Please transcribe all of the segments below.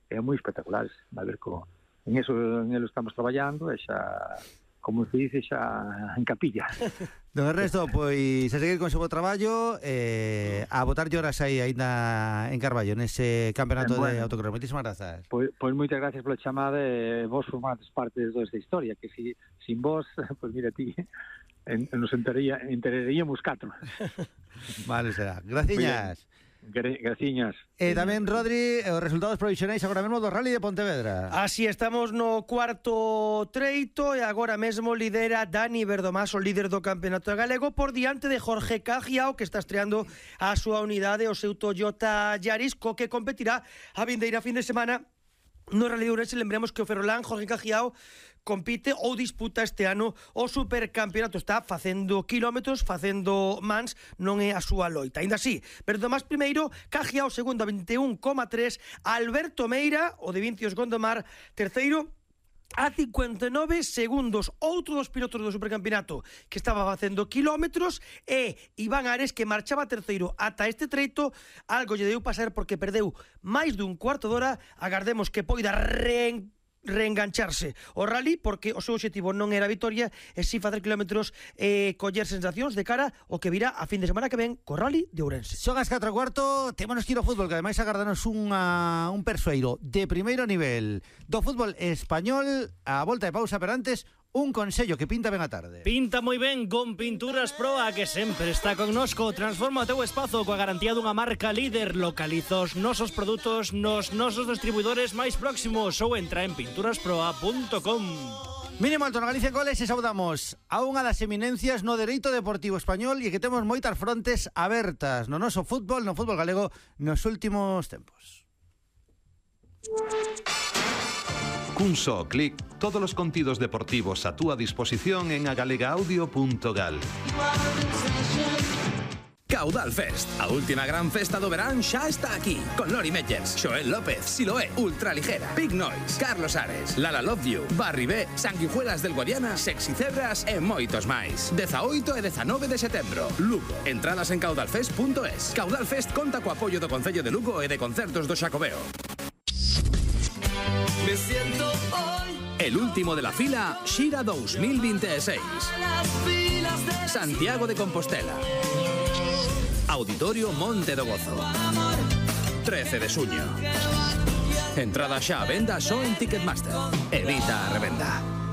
moi espectaculares. A ver, en eso estamos traballando, e xa, como se dice, xa en capilla. Don Ernesto, pois a seguir con o seu traballo, a botar horas aí ainda en Carballo, nese campeonato de autocross. Moitísimas grazas. Pois moitas gracias pola chamada, e vos formades parte de toda esta historia, que sin vos, pois mira ti, nos enteraríamos 4. Vale, será. Graciñas. Graciñas. Tamén, Rodri, os resultados provisionais agora mesmo do Rally de Pontevedra. Así, estamos no cuarto treito e agora mesmo lidera Dani Verdomás, o líder do campeonato galego, por diante de Jorge Cajiao, que está estreando a súa unidade, o seu Toyota Yaris, co que competirá a vindeira fin de semana no Rally de Ourense. Lembremos que o ferrolán Jorge Cajiao compite ou disputa este ano o supercampeonato. Está facendo kilómetros, facendo mans, non é a súa loita. Ainda así, Verdomás primeiro, Cajiao segundo a 21,3, Alberto Meira, o de Vincios Gondomar, terceiro a 59 segundos. Outro dos pilotos do supercampeonato que estaba facendo kilómetros é Iván Ares, que marchaba terceiro ata este treito. Algo lle deu pasar porque perdeu máis dun cuarto de hora. Agardemos que poida reengancharse o rally, porque o seu objetivo non era a vitoria, e si facer kilómetros e coller sensacións de cara o que virá a fin de semana que ven co Rally de Ourense. Son as 4:15, témonos que ir ao fútbol, que ademais agardanos un persoeiro de primeiro nivel do fútbol español. A volta de pausa, pero antes un consello que pinta ben a tarde. Pinta moi ben con Pinturas Proa, que sempre está connosco. Transforma o teu espazo coa garantía dunha marca líder. Localiza os nosos produtos nos nosos distribuidores máis próximos ou entra en pinturasproa.com. Mínimo alto na Galicia en Goles, e saudamos a unha das eminencias no dereito deportivo español, e que temos moitas frontes abertas no noso fútbol, no fútbol galego, nos últimos tempos. Cun só clic, todos os contidos deportivos a túa disposición en agalegaudio.gal. Caudal Fest, a última gran festa do verán xa está aquí, con Lori Meyers, Xoel López, Siloé, Ultraligera, Big Noise, Carlos Ares, Lala Love You, Barry B, Sanguijuelas del Guadiana, Sexy Cebras e moitos máis. 18 e 19 de setembro, Lugo. Entradas en caudalfest.es. Caudal Fest conta co apoio do Concello de Lugo e de Concertos do Xacobeo. Me siento hoy el último de la fila, Xira 2026. Santiago de Compostela. Auditorio Monte do Gozo. 13 de xuño. Entrada xa a venda só en Ticketmaster. Evita a revenda.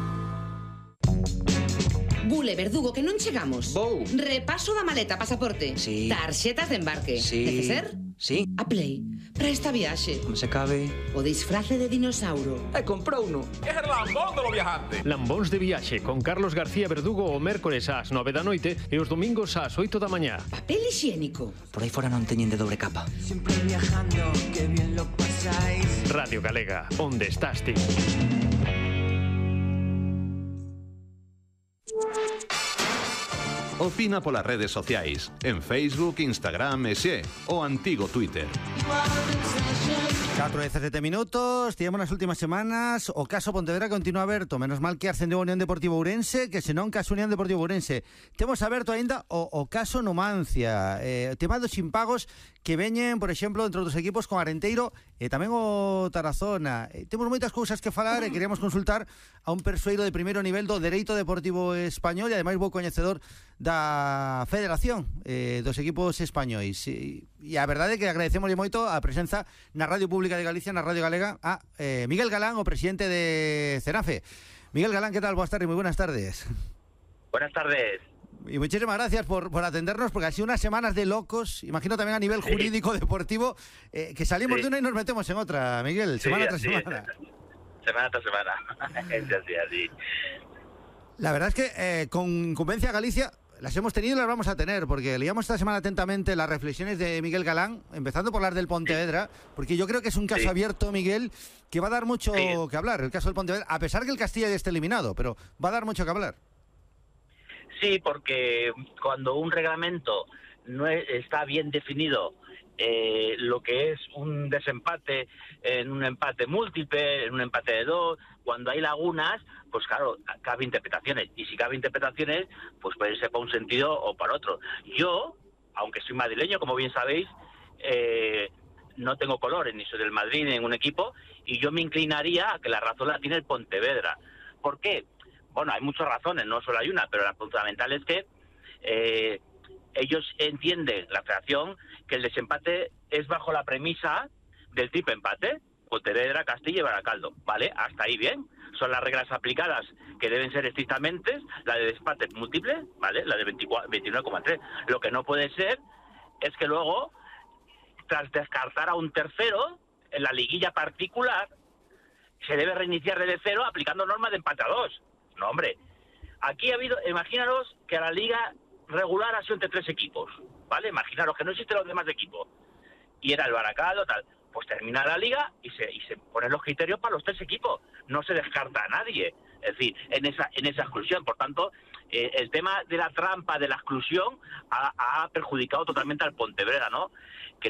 Bule, Verdugo, que non chegamos. Vou. Repaso da maleta, pasaporte. Sí. Tarxetas de embarque. Sí. Neceser? Sí. A Play. Para esta viaxe. Como se cabe. O disfrace de dinossauro. Comprou uno. Es el lambón de los viajantes. Lambóns de viaxe con Carlos García Verdugo o mércores ás 9 da noite e os domingos ás 8 da mañá. Papel higiénico. Por aí fora non teñen de dobre capa. Siempre viajando, que bien lo pasáis. Radio Galega, onde estás ti? Opina polas redes sociais, en Facebook, Instagram e xe, o antigo Twitter. 4 e 17 minutos, tivemos nas últimas semanas o caso Pontevedra continúa aberto, menos mal que ascendeu a Unión Deportiva Ourense, que senón caso Unión Deportiva Ourense. Temos aberto aínda o caso Numancia, tema dos impagos que veñen, por exemplo, entre outros equipos con Arenteiro e tamén o Tarazona. Temos moitas cousas que falar e queríamos consultar a un persoeiro de primeiro nivel do dereito deportivo español e ademais bo coñecedor da Federación dos equipos españois. E a verdade é que agradecemoslle moito a presenza na Radio Pública de Galicia, na Radio Galega, a Miguel Galán, o presidente de CENAFE. Miguel Galán, ¿qué tal? Boas tardes, moi buenas tardes. Buenas tardes. Y muchísimas gracias por atendernos, porque ha sido unas semanas de locos, imagino también a nivel jurídico, deportivo, que salimos de una y nos metemos en otra, Miguel, semana tras semana. Semana tras semana, así. La verdad es que con Convencia Galicia las hemos tenido y las vamos a tener, porque leíamos esta semana atentamente las reflexiones de Miguel Galán, empezando por las del Pontevedra, porque yo creo que es un caso abierto, Miguel, que va a dar mucho que hablar, el caso del Pontevedra, a pesar que el Castilla ya esté eliminado, pero va a dar mucho que hablar. Sí, porque cuando un reglamento no está bien definido, lo que es un desempate en un empate múltiple, en un empate de dos, cuando hay lagunas, pues claro, cabe interpretaciones. Y si cabe interpretaciones, pues puede ser para un sentido o para otro. Yo, aunque soy madrileño, como bien sabéis, no tengo colores, ni soy del Madrid, ni de ningún equipo, y yo me inclinaría a que la razón la tiene el Pontevedra. ¿Por qué? Bueno, hay muchas razones, no solo hay una, pero la fundamental es que ellos entienden, la federación, que el desempate es bajo la premisa del triple empate, Pontevedra, Castilla y Baracaldo, ¿vale? Hasta ahí bien. Son las reglas aplicadas que deben ser estrictamente la de desempate múltiple, ¿vale? La de 29,3. Lo que no puede ser es que luego, tras descartar a un tercero, en la liguilla particular, se debe reiniciar desde cero aplicando normas de empate a 2. No, hombre. Aquí ha habido, imaginaros que a la liga regular ha sido entre 3 equipos, ¿vale? Imaginaros que no existen los demás equipos. Y era el Baracaldo, tal. Pues termina la liga y se ponen los criterios para los 3 equipos. No se descarta a nadie. Es decir, en esa exclusión. Por tanto, el tema de la trampa de la exclusión ha perjudicado totalmente al Pontevedra, ¿no? Que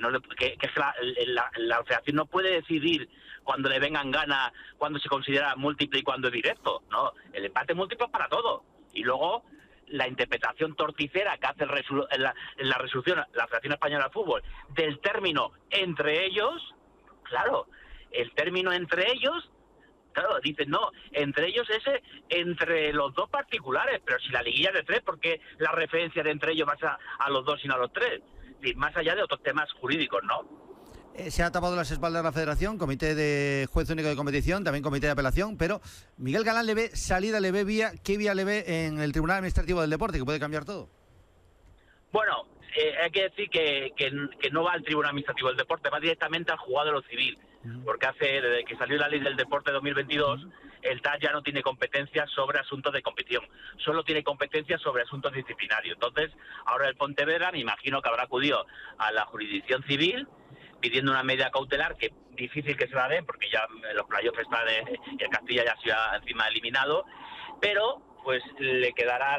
la federación no puede decidir cuando le vengan ganas, cuando se considera múltiple y cuando es directo, ¿no? El empate múltiple es para todo. Y luego la interpretación torticera que hace la resolución la Federación Española de Fútbol del término entre ellos, claro, el término entre ellos, claro, dicen no, entre ellos ese, entre los 2 particulares, pero si la liguilla es de 3, ¿por qué la referencia de entre ellos va a los 2 y no a los 3? Es decir, más allá de otros temas jurídicos, ¿no? Se ha tapado las espaldas la Federación, Comité de Juez Único de Competición, también Comité de Apelación, pero Miguel Galán le ve salida, le ve vía. ¿Qué vía le ve en el Tribunal Administrativo del Deporte, que puede cambiar todo? Bueno, hay que decir que no va al Tribunal Administrativo del Deporte, va directamente al juzgado de lo civil, porque desde que salió la Ley del Deporte 2022, el TAS ya no tiene competencias sobre asuntos de competición, solo tiene competencias sobre asuntos disciplinarios. Entonces, ahora el Pontevedra, me imagino que habrá acudido a la jurisdicción civil, pidiendo una medida cautelar que difícil que se la den porque ya los playoffs están y el Castilla ya se ha encima eliminado, pero pues le quedará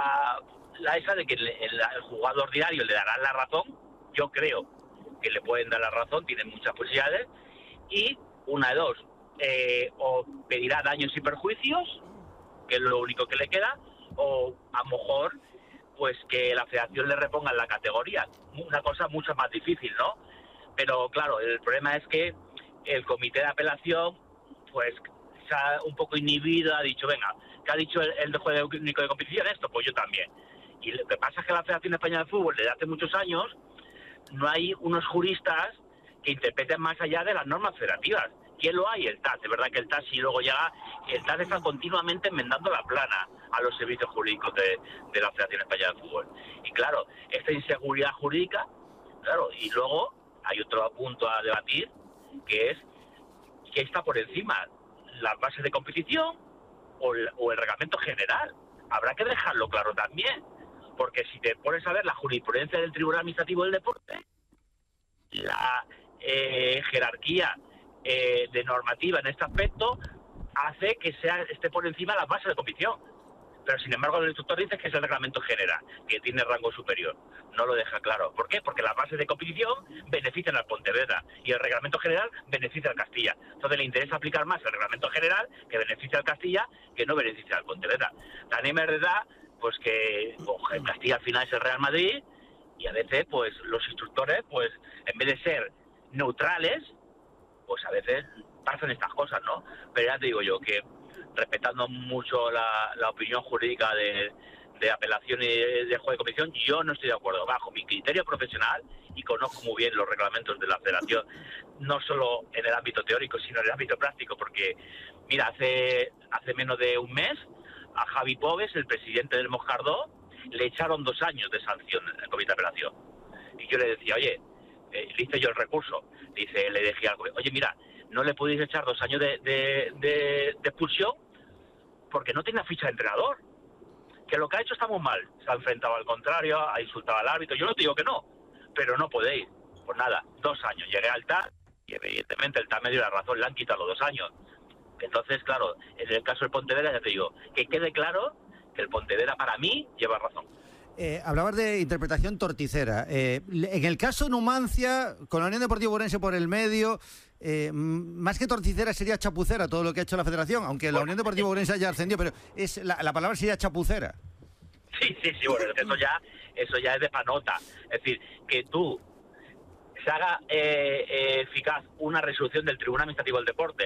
la esa de que el juzgado ordinario le dará la razón. Yo creo que le pueden dar la razón, tienen muchas posibilidades, y una de dos, o pedirá daños y perjuicios, que es lo único que le queda, o a lo mejor pues que la federación le reponga en la categoría, una cosa mucho más difícil, ¿no? Pero claro, el problema es que el comité de apelación pues se ha un poco inhibido, ha dicho, venga, ¿qué ha dicho el juez único de competición? Esto, pues yo también. Y lo que pasa es que la Federación Española de Fútbol, desde hace muchos años, no hay unos juristas que interpreten más allá de las normas federativas. ¿Quién lo hay? El TAS. Es verdad que el TAS, si luego llega, el TAS está continuamente enmendando la plana a los servicios jurídicos de la Federación Española de Fútbol. Y claro, esta inseguridad jurídica, claro, y luego hay otro punto a debatir, que es qué está por encima, las bases de competición o el reglamento general. Habrá que dejarlo claro también, porque si te pones a ver la jurisprudencia del Tribunal Administrativo del Deporte, la jerarquía de normativa en este aspecto hace que esté por encima de las bases de competición. Pero sin embargo el instructor dice que es el reglamento general, que tiene rango superior. No lo deja claro. ¿Por qué? Porque las bases de competición benefician al Pontevedra y el reglamento general beneficia al Castilla. Entonces le interesa aplicar más el reglamento general, que beneficia al Castilla, que no beneficia al Pontevedra. También es verdad pues que el Castilla al final es el Real Madrid y a veces pues los instructores pues en vez de ser neutrales pues a veces pasan estas cosas, ¿no? Pero ya te digo yo que respetando mucho la opinión jurídica de apelación y de juez de competición, yo no estoy de acuerdo. Bajo mi criterio profesional, y conozco muy bien los reglamentos de la federación, no solo en el ámbito teórico, sino en el ámbito práctico, porque, mira, hace menos de un mes, a Javi Pobes, el presidente del Moscardó, le echaron 2 años de sanción en el comité de apelación. Y yo le decía, oye, le hice yo el recurso, le dije algo, oye, mira, no le podéis echar 2 años de expulsión porque no tiene ficha de entrenador. Que lo que ha hecho está muy mal. Se ha enfrentado al contrario, ha insultado al árbitro. Yo no te digo que no, pero no podéis. Pues nada, 2 años. Llegué al TAS y evidentemente el TAS me dio la razón, le han quitado los 2 años. Entonces, claro, en el caso del Pontevedra, ya te digo, que quede claro que el Pontevedra para mí lleva razón. Hablabas de interpretación torticera. En el caso Numancia, con la Unión Deportiva Ourense por el medio, más que torticera sería chapucera todo lo que ha hecho la Federación, aunque la Unión Deportiva Ourense haya ascendido, pero la palabra sería chapucera. Sí, bueno, eso ya es de panota. Es decir, que tú se haga eficaz una resolución del Tribunal Administrativo del Deporte